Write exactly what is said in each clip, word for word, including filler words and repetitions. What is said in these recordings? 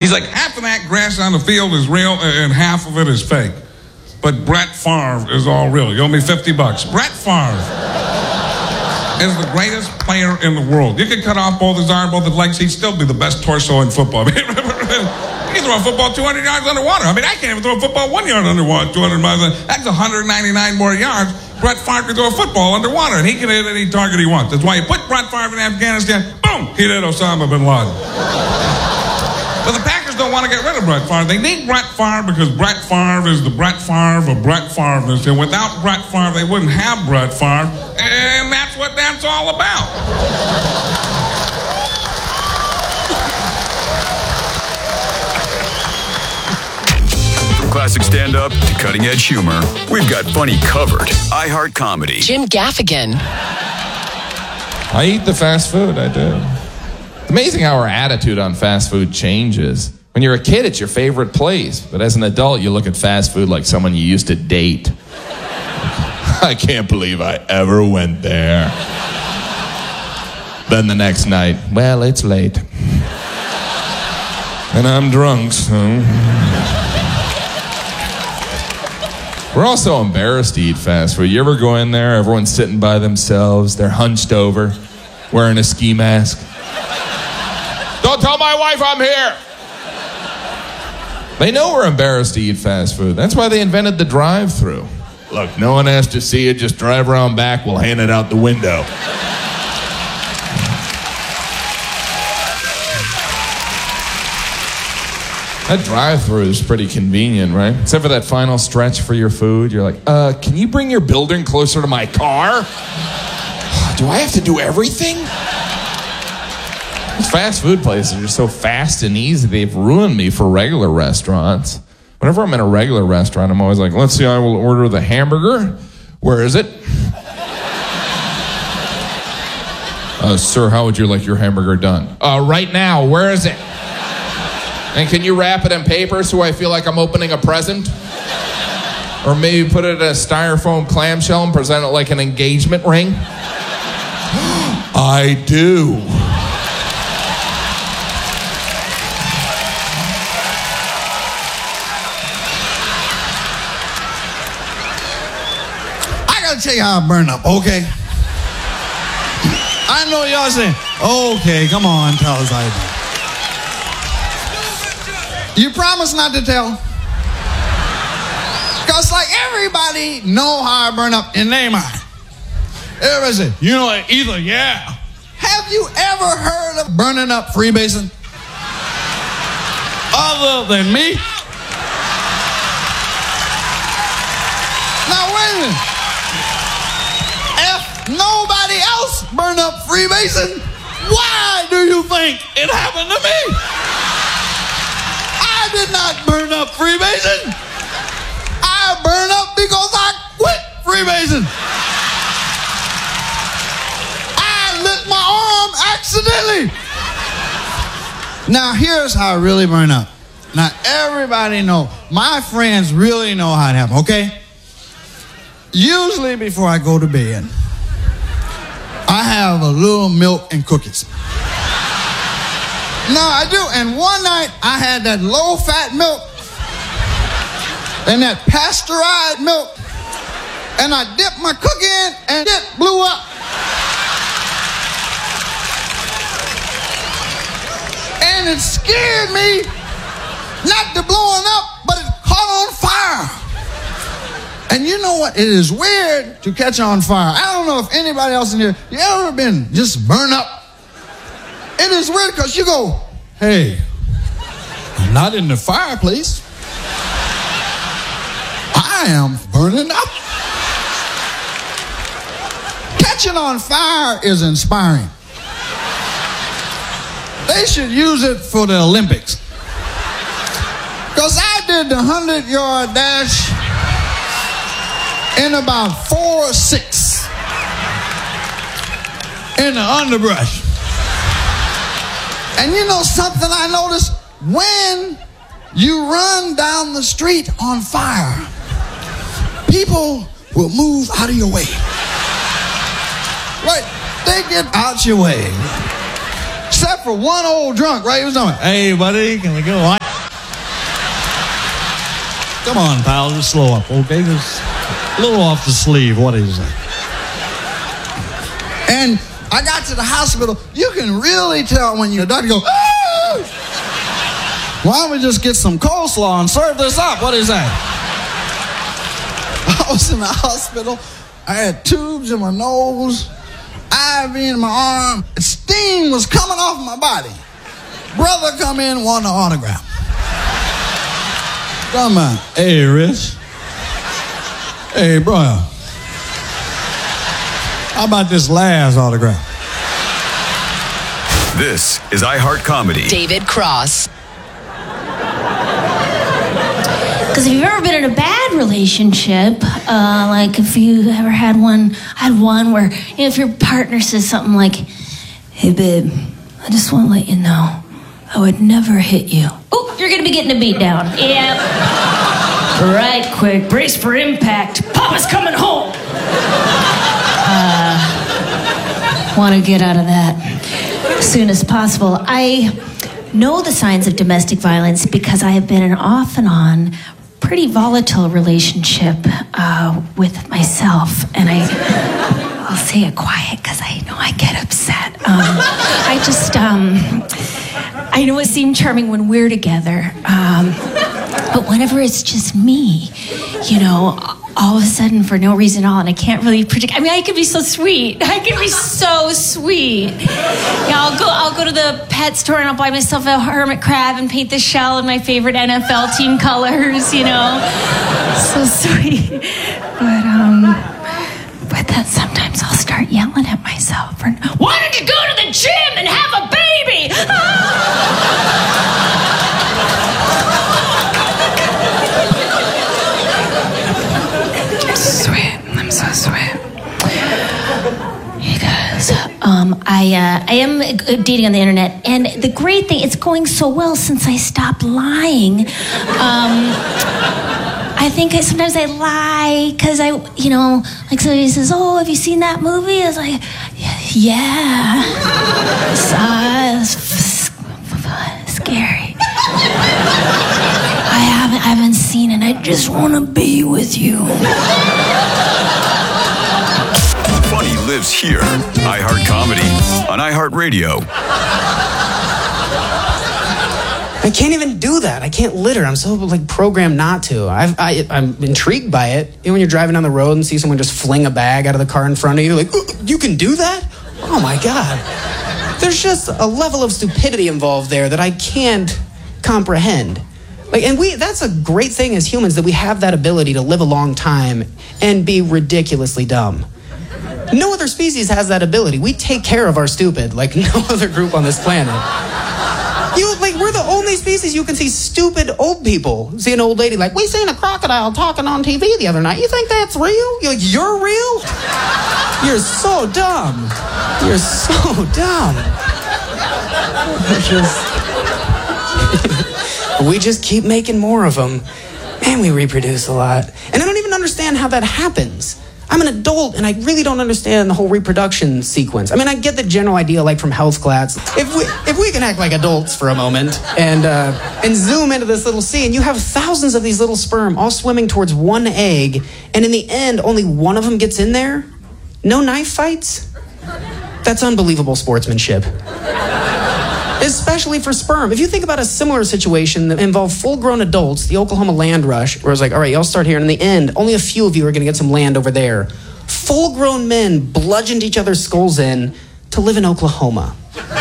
He's like, half of that grass on the field is real and half of it is fake. But Brett Favre is all real. You owe me fifty bucks. Brett Favre is the greatest player in the world. You could cut off both his arms, both his legs, he'd still be the best torso in football. I mean, he can throw a football two hundred yards underwater. I mean, I can't even throw a football one yard underwater, two hundred miles. That's one hundred ninety-nine more yards. Brett Favre can throw a football underwater, and he can hit any target he wants. That's why you put Brett Favre in Afghanistan, boom, he hit Osama bin Laden. But the Packers don't want to get rid of Brett Favre. They need Brett Favre because Brett Favre is the Brett Favre of Brett Favre. And without Brett Favre, they wouldn't have Brett Favre. And that's what that's all about. From classic stand-up to cutting-edge humor, we've got funny covered. iHeart Comedy. Jim Gaffigan. I eat the fast food, I do. It's amazing how our attitude on fast food changes. When you're a kid, it's your favorite place. But as an adult, you look at fast food like someone you used to date. I can't believe I ever went there. Then the next night, well, it's late. And I'm drunk, so... We're all so embarrassed to eat fast food. You ever go in there, everyone's sitting by themselves, they're hunched over, wearing a ski mask. Don't tell my wife I'm here. They know we're embarrassed to eat fast food. That's why they invented the drive-thru. Look, no one has to see it. Just drive around back. We'll hand it out the window. That drive-thru is pretty convenient, right? Except for that final stretch for your food. You're like, uh, can you bring your building closer to my car? Do I have to do everything? Fast food places are so fast and easy, they've ruined me for regular restaurants. Whenever I'm in a regular restaurant, I'm always like, let's see, I will order the hamburger. Where is it? uh, sir, how would you like your hamburger done? Uh, right now, where is it? And can you wrap it in paper so I feel like I'm opening a present? Or maybe put it in a styrofoam clamshell and present it like an engagement ring? I do. Tell you how I burn up, okay? I know y'all saying, okay, come on, tell us how you do. You promise not to tell? Because, like, everybody know how I burn up in their mind. Everybody say, you know, like, either, yeah. Have you ever heard of burning up freebasing? Other than me? Now, wait a minute. Nobody else burned up freebasing. Why do you think it happened to me? I did not burn up freebasing. I burned up because I quit freebasing. I lit my arm accidentally. Now here's how I really burn up. Now everybody know, my friends really know how it happened, okay? Usually before I go to bed, I have a little milk and cookies. No, I do. And one night, I had that low-fat milk and that pasteurized milk, and I dipped my cookie in, and it blew up. And it scared me, not to blowing up, but it caught on fire. And you know what? It is weird to catch on fire. I don't know if anybody else in here, you ever been just burned up? It is weird because you go, hey, I'm not in the fireplace. I am burning up. Catching on fire is inspiring. They should use it for the Olympics. Because I did the hundred-yard dash in about four six in the underbrush. And you know something I noticed? When you run down the street on fire, people will move out of your way. Right? They get out your way. Except for one old drunk, right? He was going, hey, buddy, can we go? Come on, pal, just slow up, okay? Just a little off the sleeve. What is it? And I got to the hospital. You can really tell when your doctor goes, ah! Why don't we just get some coleslaw and serve this up? What is that? I was in the hospital. I had tubes in my nose, I V in my arm. Steam was coming off my body. Brother come in, want an autograph. Come on. Hey, Rich. Hey, bro. How about this last autograph? This is iHeart Comedy. David Cross. Because if you've ever been in a bad relationship, uh, like if you ever had one, I had one where, you know, if your partner says something like, hey, babe, I just want to let you know, I would never hit you. Oh, you're going to be getting a beat down. Yep. Right, quick, brace for impact. Papa's coming home. Uh, want to get out of that as soon as possible. I know the signs of domestic violence because I have been in an off and on pretty volatile relationship uh, with myself, and I, I'll say it quiet because I know I get upset. Um, I just, um, I know it seemed charming when we're together, um, but whenever it's just me, you know, all of a sudden for no reason at all, and I can't really predict. I mean, I could be so sweet. I could be so sweet. Yeah, I'll go. I'll go to the pet store and I'll buy myself a hermit crab and paint the shell in my favorite N F L team colors. You know, so sweet. But um, but then sometimes I'll start yelling at myself. Or, why don't you go to the gym and have a baby? Ah! Sweet. I'm so sweet. Hey guys, um, I uh, I am dating on the internet, and the great thing, it's going so well since I stopped lying. Um, I think I, sometimes I lie because I, you know, like somebody says, "Oh, have you seen that movie?" I was like, "Yeah, it's, uh, it's scary." I haven't, I haven't seen it. I just want to be with you. Funny lives here. iHeart Comedy on iHeartRadio. I can't even do that. I can't litter. I'm so like programmed not to. I've, I, I'm intrigued by it. You know, when you're driving down the road and see someone just fling a bag out of the car in front of you, like, you can do that? Oh my God. There's just a level of stupidity involved there that I can't comprehend. Like, and we, that's a great thing as humans, that we have that ability to live a long time and be ridiculously dumb. No other species has that ability. We take care of our stupid like no other group on this planet. You, like, we're the only species you can see stupid old people. See an old lady like, we seen a crocodile talking on T V the other night. You think that's real? You're like, you're real? You're so dumb. You're so dumb. You're just... We just keep making more of them, and we reproduce a lot. And I don't even understand how that happens. I'm an adult, and I really don't understand the whole reproduction sequence. I mean, I get the general idea, like from health class. If we if we can act like adults for a moment and uh, and zoom into this little scene, you have thousands of these little sperm all swimming towards one egg, and in the end, only one of them gets in there. No knife fights. That's unbelievable sportsmanship. Especially for sperm. If you think about a similar situation that involved full-grown adults, the Oklahoma land rush, where it's like, all right, y'all start here, and in the end, only a few of you are going to get some land over there. Full-grown men bludgeoned each other's skulls in to live in Oklahoma.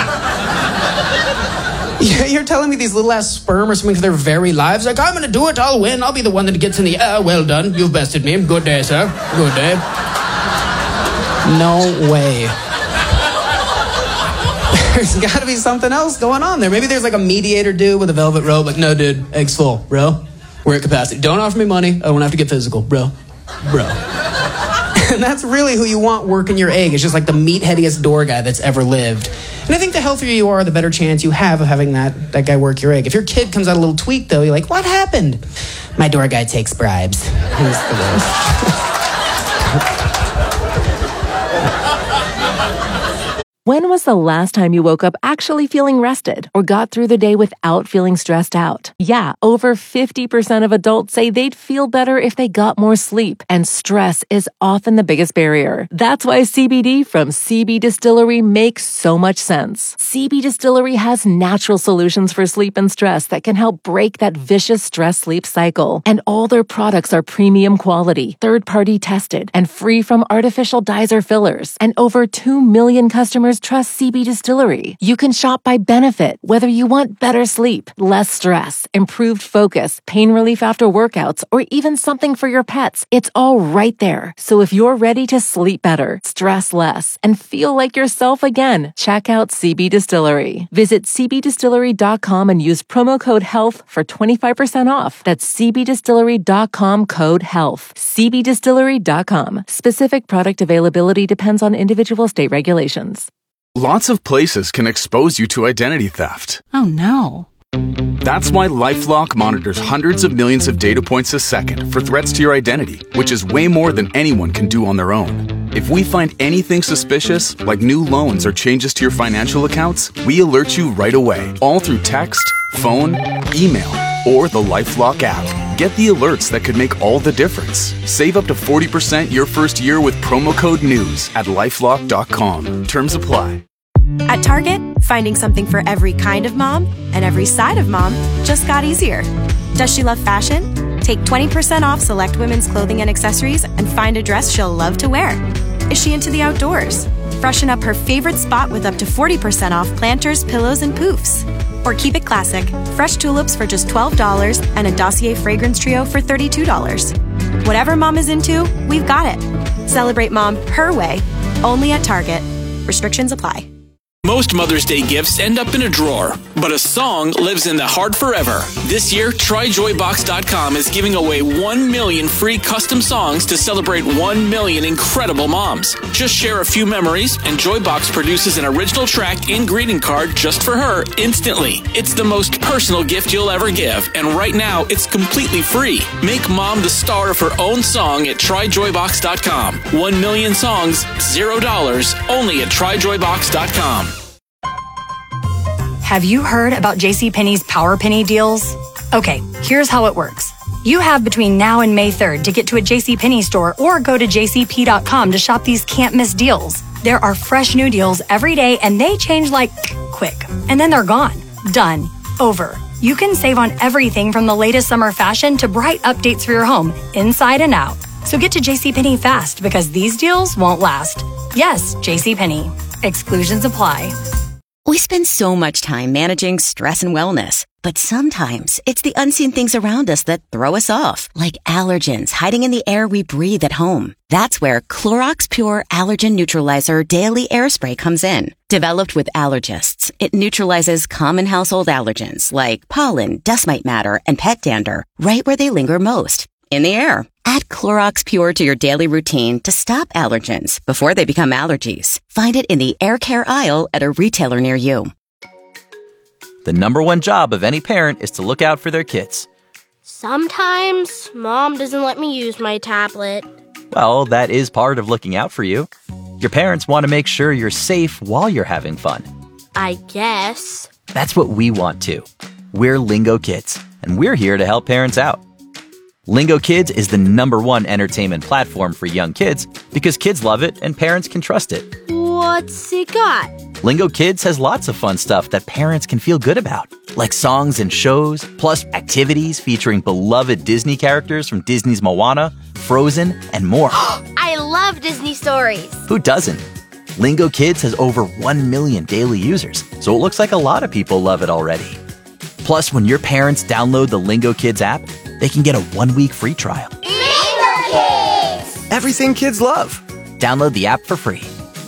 You're telling me these little-ass sperm are swimming for their very lives? Like, I'm going to do it, I'll win, I'll be the one that gets in the... Uh, well done, you've bested me. Good day, sir. Good day. No way. There's got to be something else going on there. Maybe there's like a mediator dude with a velvet robe. Like, no, dude, egg's full, bro. We're at capacity. Don't offer me money. I won't have to get physical, bro. Bro. And that's really who you want working your egg. It's just like the meatheadiest door guy that's ever lived. And I think the healthier you are, the better chance you have of having that, that guy work your egg. If your kid comes out a little tweaked, though, you're like, what happened? My door guy takes bribes. He's the worst. When was the last time you woke up actually feeling rested or got through the day without feeling stressed out? Yeah, over fifty percent of adults say they'd feel better if they got more sleep, and stress is often the biggest barrier. That's why C B D from C B Distillery makes so much sense. C B Distillery has natural solutions for sleep and stress that can help break that vicious stress-sleep cycle. And all their products are premium quality, third-party tested, and free from artificial dyes or fillers. And over two million customers trust C B Distillery. You can shop by benefit, whether you want better sleep, less stress, improved focus, pain relief after workouts, or even something for your pets. It's all right there. So if you're ready to sleep better, stress less, and feel like yourself again, check out C B Distillery. Visit c b distillery dot com and use promo code HEALTH for twenty-five percent off. That's c b distillery dot com code HEALTH. c b distillery dot com. Specific product availability depends on individual state regulations. Lots of places can expose you to identity theft. Oh no. That's why LifeLock monitors hundreds of millions of data points a second for threats to your identity, which is way more than anyone can do on their own. If we find anything suspicious, like new loans or changes to your financial accounts, we alert you right away, all through text, phone, email, or the LifeLock app. Get the alerts that could make all the difference. Save up to forty percent your first year with promo code NEWS at lifelock dot com. Terms apply. At Target, finding something for every kind of mom and every side of mom just got easier. Does she love fashion? Take twenty percent off select women's clothing and accessories and find a dress she'll love to wear. Is she into the outdoors? Freshen up her favorite spot with up to forty percent off planters, pillows, and poofs. Or keep it classic, fresh tulips for just twelve dollars and a Dossier fragrance trio for thirty-two dollars. Whatever mom is into, we've got it. Celebrate mom her way, only at Target. Restrictions apply. Most Mother's Day gifts end up in a drawer, but a song lives in the heart forever. This year, try joy box dot com is giving away one million free custom songs to celebrate one million incredible moms. Just share a few memories, and Joybox produces an original track and greeting card just for her instantly. It's the most personal gift you'll ever give, and right now, it's completely free. Make mom the star of her own song at try joy box dot com. One million songs, zero dollars, only at try joy box dot com. Have you heard about JCPenney's Power Penny deals? Okay, here's how it works. You have between now and May third to get to a JCPenney store or go to j c p dot com to shop these can't-miss deals. There are fresh new deals every day, and they change like quick. And then they're gone. Done. Over. You can save on everything from the latest summer fashion to bright updates for your home, inside and out. So get to JCPenney fast, because these deals won't last. Yes, JCPenney. Exclusions apply. We spend so much time managing stress and wellness, but sometimes it's the unseen things around us that throw us off, like allergens hiding in the air we breathe at home. That's where Clorox Pure Allergen Neutralizer Daily Air Spray comes in. Developed with allergists, it neutralizes common household allergens like pollen, dust mite matter, and pet dander right where they linger most, in the air. Add Clorox Pure to your daily routine to stop allergens before they become allergies. Find it in the air care aisle at a retailer near you. The number one job of any parent is to look out for their kids. Sometimes Mom doesn't let me use my tablet. Well, that is part of looking out for you. Your parents want to make sure you're safe while you're having fun. I guess. That's what we want too. We're Lingo Kids, and we're here to help parents out. Lingo Kids is the number one entertainment platform for young kids because kids love it and parents can trust it. What's it got? Lingo Kids has lots of fun stuff that parents can feel good about, like songs and shows, plus activities featuring beloved Disney characters from Disney's Moana, Frozen, and more. I love Disney stories. Who doesn't? Lingo Kids has over one million daily users, so it looks like a lot of people love it already. Plus, when your parents download the Lingo Kids app, they can get a one-week free trial. Lingo Kids! Everything kids love. Download the app for free.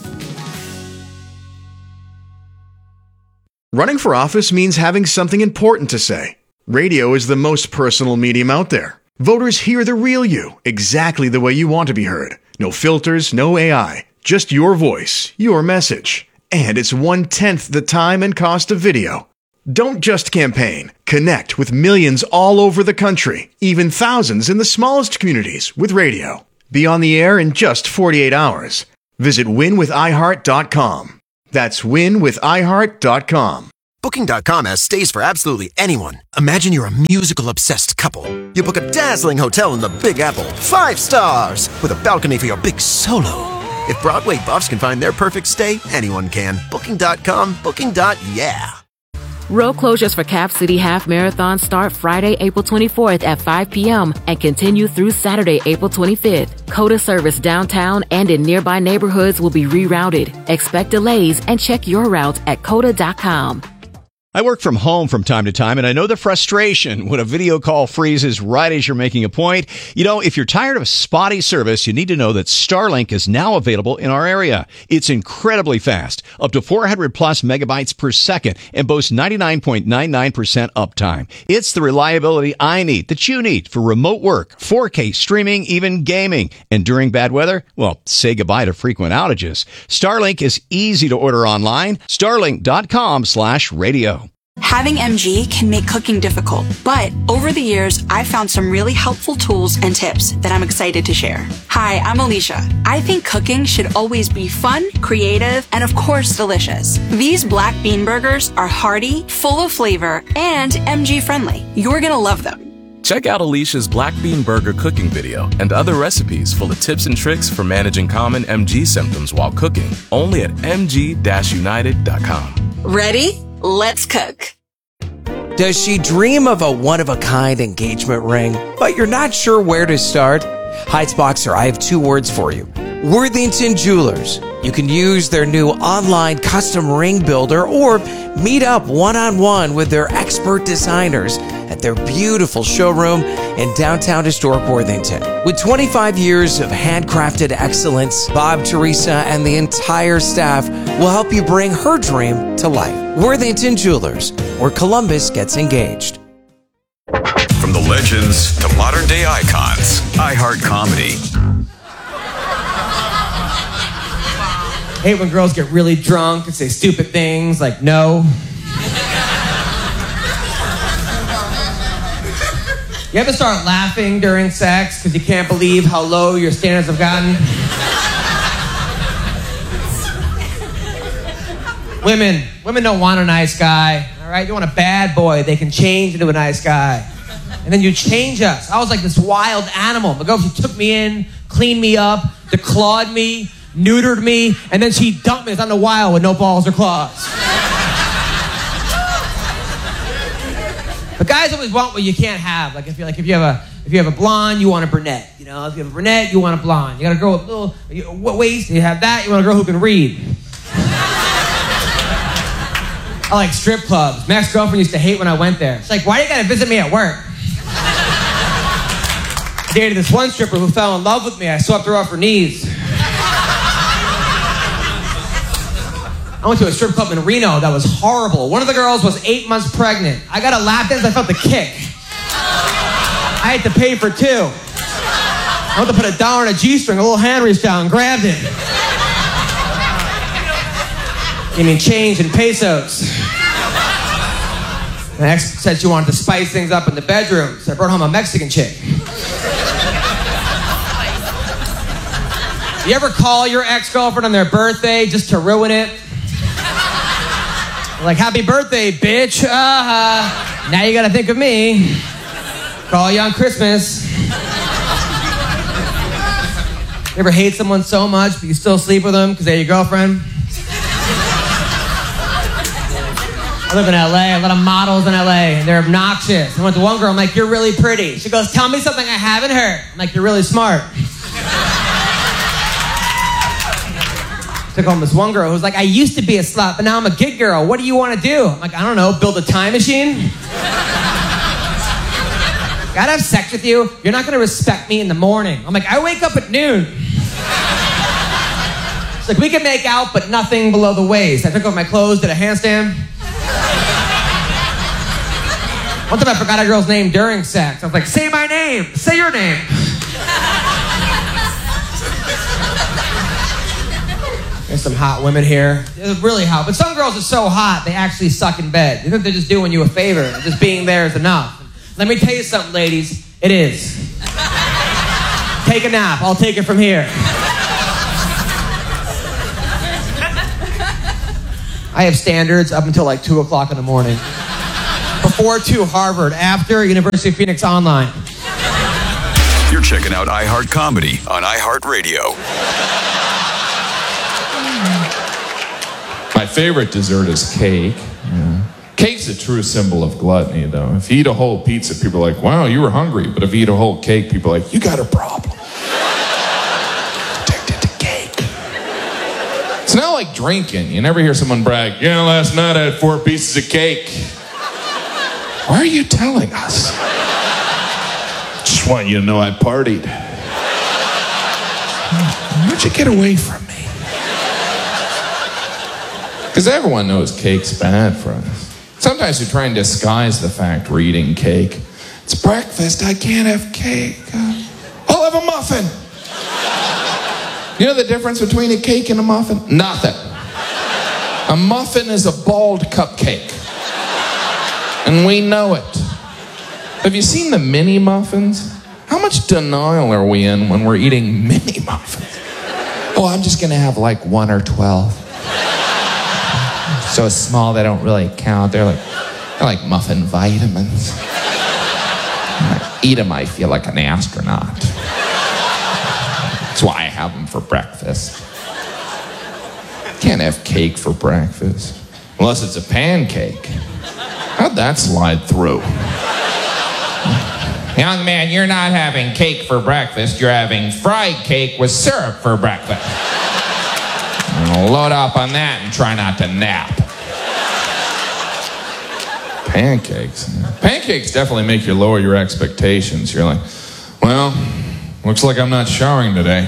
Running for office means having something important to say. Radio is the most personal medium out there. Voters hear the real you, exactly the way you want to be heard. No filters, no A I. Just your voice, your message. And it's one-tenth the time and cost of video. Don't just campaign. Connect with millions all over the country, even thousands in the smallest communities with radio. Be on the air in just forty-eight hours. Visit win with i heart dot com. That's win with i heart dot com. Booking dot com has stays for absolutely anyone. Imagine you're a musical-obsessed couple. You book a dazzling hotel in the Big Apple, five stars, with a balcony for your big solo. If Broadway buffs can find their perfect stay, anyone can. Booking dot com, booking. Yeah. Road closures for Cap City Half Marathon start Friday, April twenty-fourth at five p.m. and continue through Saturday, April twenty-fifth. COTA service downtown and in nearby neighborhoods will be rerouted. Expect delays and check your route at cota dot com. I work from home from time to time, and I know the frustration when a video call freezes right as you're making a point. You know, if you're tired of spotty service, you need to know that Starlink is now available in our area. It's incredibly fast, up to four hundred plus megabytes per second, and boasts ninety-nine point nine nine percent uptime. It's the reliability I need, that you need, for remote work, four K streaming, even gaming. And during bad weather, well, say goodbye to frequent outages. Starlink is easy to order online. Starlink dot com slash radio. Having M G can make cooking difficult, but over the years, I've found some really helpful tools and tips that I'm excited to share. Hi, I'm Alicia. I think cooking should always be fun, creative, and of course, delicious. These black bean burgers are hearty, full of flavor, and M G friendly. You're gonna love them. Check out Alicia's Black Bean Burger cooking video and other recipes full of tips and tricks for managing common M G symptoms while cooking, only at m g dash united dot com. Ready? Let's cook. Does she dream of a one-of-a-kind engagement ring, but you're not sure where to start? Heights Boxer, I have two words for you. Worthington Jewelers. You can use their new online custom ring builder or meet up one-on-one with their expert designers at their beautiful showroom in downtown historic Worthington. With twenty-five years of handcrafted excellence, Bob, Teresa, and the entire staff will help you bring her dream to life. Worthington Jewelers, where Columbus gets engaged. From the legends to modern day icons, iHeart Comedy. Hate when girls get really drunk and say stupid things like no. You ever start laughing during sex because you can't believe how low your standards have gotten? Women, women don't want a nice guy, all right? You want a bad boy they can change into a nice guy. And then you change us. I was like this wild animal. My girlfriend took me in, cleaned me up, declawed me, neutered me, and then she dumped me out in the wild with no balls or claws. But guys always want what you can't have. Like if you like if you have a if you have a blonde, you want a brunette. You know, if you have a brunette, you want a blonde. You got a girl with little what waist? You have that. You want a girl who can read. I like strip clubs. My ex-girlfriend used to hate when I went there. She's like, why do you gotta visit me at work? I dated this one stripper who fell in love with me. I swept her off her knees. I went to a strip club in Reno that was horrible. One of the girls was eight months pregnant. I got a lap dance, I felt the kick. I had to pay for two. I went to put a dollar in a G-string, a little hand reached down and grabbed it. Gave me change in pesos. My ex said she wanted to spice things up in the bedroom, so I brought home a Mexican chick. You ever call your ex-girlfriend on their birthday just to ruin it? Like, happy birthday, bitch. Uh-huh. Now you gotta think of me. Call you on Christmas. You ever hate someone so much, but you still sleep with them because they're your girlfriend? I live in L A, a lot of models in L A, and they're obnoxious. I went to one girl, I'm like, you're really pretty. She goes, tell me something I haven't heard. I'm like, you're really smart. Took home this one girl who was like, I used to be a slut, but now I'm a gig girl. What do you want to do? I'm like, I don't know, build a time machine? Gotta have sex with you. You're not gonna respect me in the morning. I'm like, I wake up at noon. It's like, we can make out, but nothing below the waist. I took off my clothes, did a handstand. One time I forgot a girl's name during sex. I was like, say my name, say your name. There's some hot women here. They're really hot. But some girls are so hot, they actually suck in bed. They think they're just doing you a favor. Just being there is enough. Let me tell you something, ladies. It is. Take a nap. I'll take it from here. I have standards up until like two o'clock in the morning. Before two, Harvard. After, University of Phoenix Online. You're checking out iHeart Comedy on iHeartRadio. My favorite dessert is cake. Yeah. Cake's a true symbol of gluttony, though. If you eat a whole pizza, people are like, wow, you were hungry. But if you eat a whole cake, people are like, you got a problem. Addicted to cake. It's not like drinking. You never hear someone brag, yeah, last night I had four pieces of cake. Why are you telling us? Just want you to know I partied. Why'd you get away from me? Because everyone knows cake's bad for us. Sometimes we try and disguise the fact we're eating cake. It's breakfast, I can't have cake. I'll have a muffin. You know the difference between a cake and a muffin? Nothing. A muffin is a bald cupcake. And we know it. Have you seen the mini muffins? How much denial are we in when we're eating mini muffins? Oh, I'm just going to have like one or twelve. So small they don't really count. They're like, they're like muffin vitamins. When I eat them, I feel like an astronaut. That's why I have them for breakfast. Can't have cake for breakfast. Unless it's a pancake. How'd that slide through? Young man, you're not having cake for breakfast. You're having fried cake with syrup for breakfast. Load up on that and try not to nap. Pancakes. Pancakes definitely make you lower your expectations. You're like, well, looks like I'm not showering today.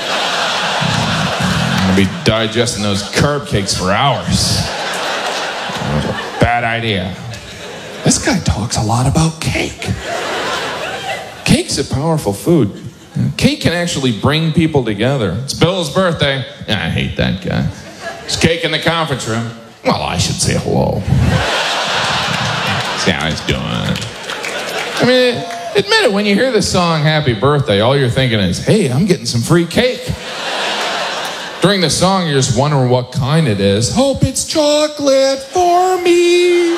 I'm going to be digesting those curb cakes for hours. That was a bad idea. This guy talks a lot about cake. Cake's a powerful food. Cake can actually bring people together. It's Bill's birthday. Yeah, I hate that guy. There's cake in the conference room. Well, I should say hello. See how he's doing. I mean, admit it, when you hear the song Happy Birthday, all you're thinking is, hey, I'm getting some free cake. During the song, you're just wondering what kind it is. Hope it's chocolate for me.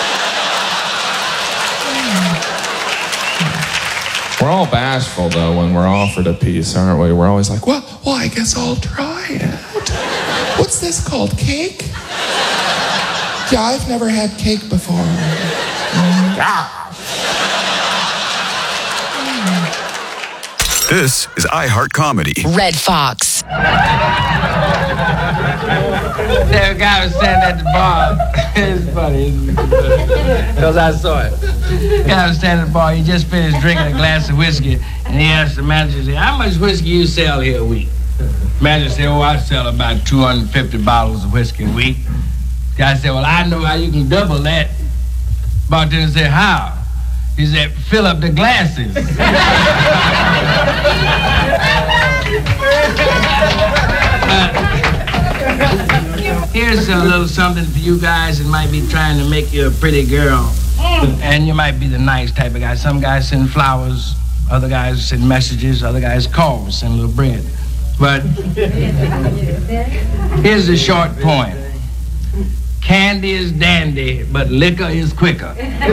We're all bashful, though, when we're offered a piece, aren't we? We're always like, well, well, I guess I'll try it out. What's this called, cake? Yeah, I've never had cake before. This is iHeart Comedy. Red Fox. There, a guy was standing at the bar. It's funny, because I saw it. The guy was standing at the bar. He just finished drinking a glass of whiskey, and he asked the manager, said, how much whiskey you sell here a week? The manager said, oh, I sell about two hundred fifty bottles of whiskey a week. The guy said, well, I know how you can double that. Bartender said, how? He said, fill up the glasses. uh, here's a little something for you guys that might be trying to make you a pretty girl. And you might be the nice type of guy. Some guys send flowers, other guys send messages, other guys call, send a little bread. But here's the short point. Candy is dandy, but liquor is quicker.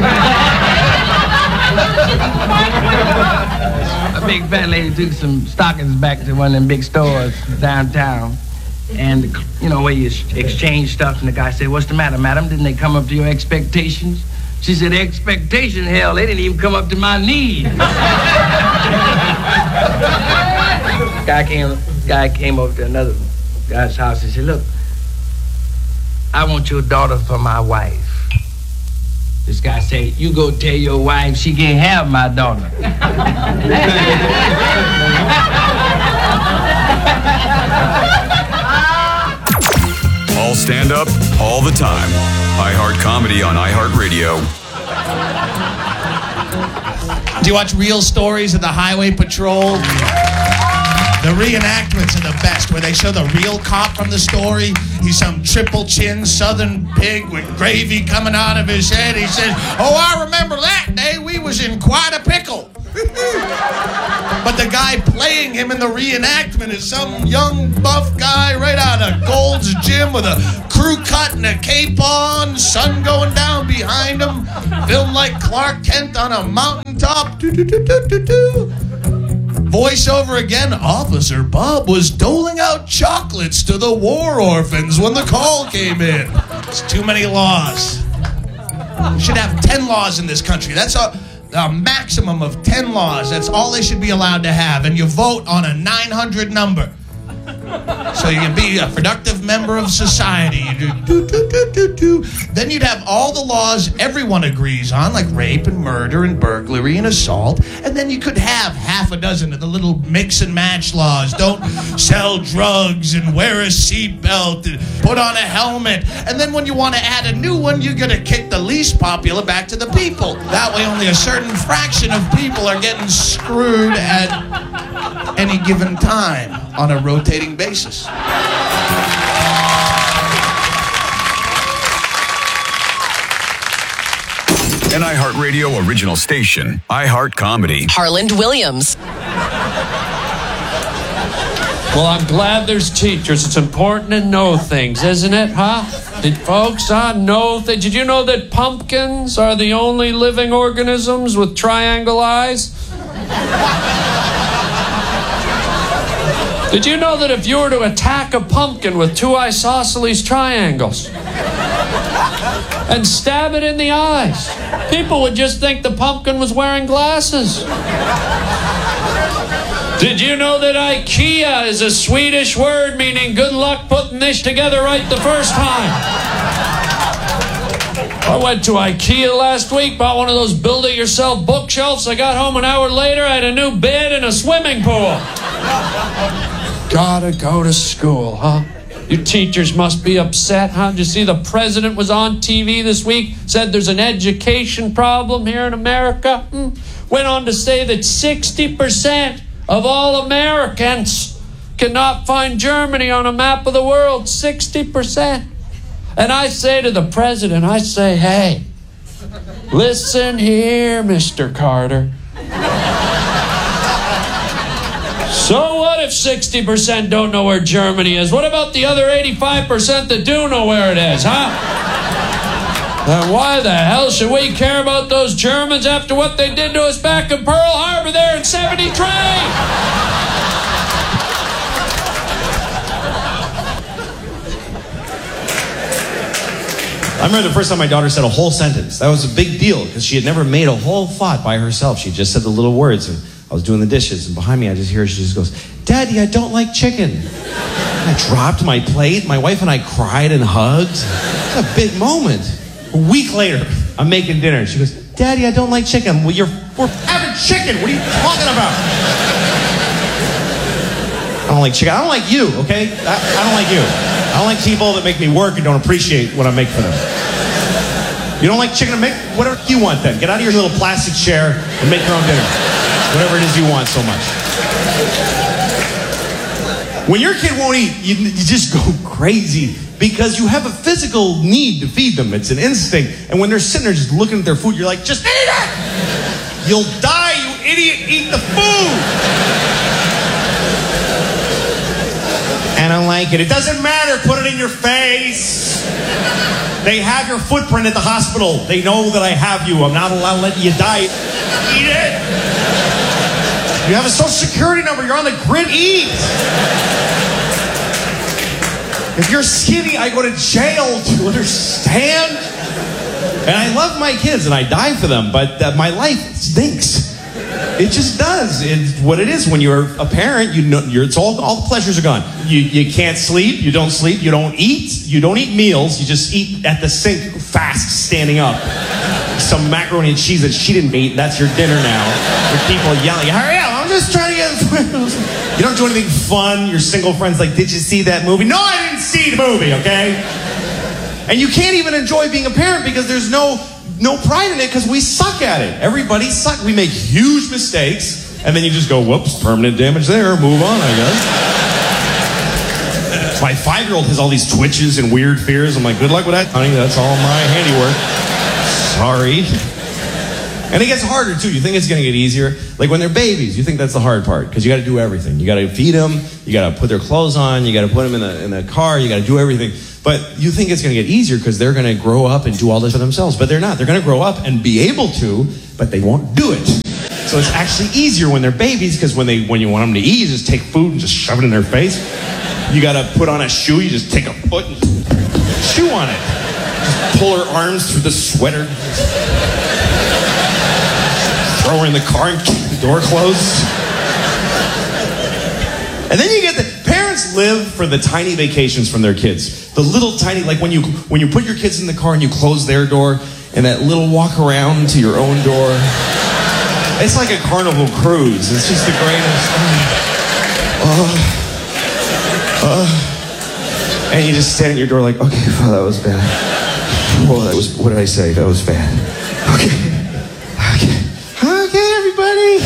A big fat lady took some stockings back to one of them big stores downtown. And, you know, where you exchange stuff, and the guy said, what's the matter, madam? Didn't they come up to your expectations? She said, expectation, hell, they didn't even come up to my knees. guy came guy came over to another guy's house and said, look, I want your daughter for my wife. This guy said, you go tell your wife she can't have my daughter. All stand up, all the time. iHeart Comedy on iHeartRadio. Do you watch Real Stories of the Highway Patrol? The reenactments are the best, where they show the real cop from the story. He's some triple chin southern pig with gravy coming out of his head. He says, oh, I remember that day we was in quite a pickle. But the guy playing him in the reenactment is some young buff guy right out of Gold's Gym with a crew cut and a cape on, sun going down behind him, filmed like Clark Kent on a mountaintop. Do-do-do-do-do-do. Voiceover again, Officer Bob was doling out chocolates to the war orphans when the call came in. It's too many laws. We should have ten laws in this country. That's a, a maximum of ten laws. That's all they should be allowed to have. And you vote on a nine hundred number. So you can be a productive member of society. You do, do, do, do, do, do. Then you'd have all the laws everyone agrees on, like rape and murder and burglary and assault. And then you could have half a dozen of the little mix and match laws. Don't sell drugs and wear a seatbelt and put on a helmet. And then when you want to add a new one, you're going to kick the least popular back to the people. That way only a certain fraction of people are getting screwed at any given time on a rotating basis. An iHeartRadio original station, iHeart Comedy. Harland Williams. Well, I'm glad there's teachers. It's important to know things, isn't it, huh? Did folks huh, know that? Did you know that pumpkins are the only living organisms with triangle eyes? Did you know that if you were to attack a pumpkin with two isosceles triangles and stab it in the eyes, people would just think the pumpkin was wearing glasses? Did you know that IKEA is a Swedish word meaning good luck putting this together right the first time? I went to IKEA last week, bought one of those build-it-yourself bookshelves. I got home an hour later, I had a new bed and a swimming pool. Gotta go to school, huh? You teachers must be upset, huh? Did you see the president was on T V this week, said there's an education problem here in America? Hmm. Went on to say that sixty percent of all Americans cannot find Germany on a map of the world. sixty percent. And I say to the president, I say, hey, listen here, Mister Carter. So what if sixty percent don't know where Germany is? What about the other eighty-five percent that do know where it is, huh? Then why the hell should we care about those Germans after what they did to us back in Pearl Harbor there in seventy-three? I remember the first time my daughter said a whole sentence. That was a big deal because she had never made a whole thought by herself. She just said the little words. And I was doing the dishes, and behind me I just hear her, she just goes, Daddy, I don't like chicken. And I dropped my plate. My wife and I cried and hugged. It's a big moment. A week later, I'm making dinner. She goes, Daddy, I don't like chicken. Well, you're, we're having chicken. What are you talking about? I don't like chicken. I don't like you, okay? I, I don't like you. I don't like people that make me work and don't appreciate what I make for them. You don't like chicken? Make whatever you want then. Get out of your little plastic chair and make your own dinner. Whatever it is you want so much. When your kid won't eat, you, you just go crazy because you have a physical need to feed them. It's an instinct. And when they're sitting there just looking at their food, you're like, just eat it! You'll die, you idiot! Eat the food! And I like it. It doesn't matter. Put it in your face. They have your footprint at the hospital. They know that I have you. I'm not allowed to let you die. Eat it! You have a social security number. You're on the grid. Eat. If you're skinny, I go to jail. Do you understand? And I love my kids and I die for them, but uh, my life stinks. It just does. It's what it is when you're a parent. You know, you're, it's all all the pleasures are gone. You you can't sleep. You don't sleep. You don't eat. You don't eat meals. You just eat at the sink fast, standing up. Some macaroni and cheese that she didn't eat. That's your dinner now. With people yelling, "Hurry up! I'm just trying to get." You don't do anything fun. Your single friend's like, "Did you see that movie?" No, I didn't see the movie. Okay. And you can't even enjoy being a parent because there's no. No pride in it because we suck at it. Everybody sucks. We make huge mistakes, and then you just go, whoops, permanent damage there. Move on, I guess. My five-year-old has all these twitches and weird fears. I'm like, good luck with that, honey. That's all my handiwork. Sorry. And it gets harder too. You think it's going to get easier. Like when they're babies, you think that's the hard part because you got to do everything. You got to feed them, you got to put their clothes on, you got to put them in the in the car, you got to do everything. But you think it's going to get easier because they're going to grow up and do all this for themselves. But they're not. They're going to grow up and be able to, but they won't do it. So it's actually easier when they're babies because when they when you want them to eat, you just take food and just shove it in their face. You got to put on a shoe. You just take a foot and chew on it. Just pull her arms through the sweater. Throw her in the car and keep the door closed. And then you get the parents live for the tiny vacations from their kids. The little tiny, like when you when you put your kids in the car and you close their door, and that little walk around to your own door. It's like a Carnival cruise. It's just the greatest. Oh. Uh, and you just stand at your door like, okay, oh, that was bad. Oh, that was, what did I say? That was bad. Okay. Okay. Okay, everybody.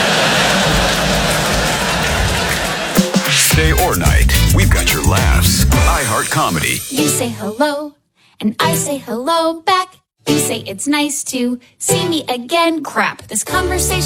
Day or night, we've got your laughs. iHeart Comedy. You say hello, and I say hello back. You say it's nice to see me again. Crap, this conversation